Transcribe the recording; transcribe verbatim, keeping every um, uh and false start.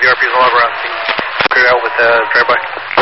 R P is log around scene. Clear out with uh, drive-by.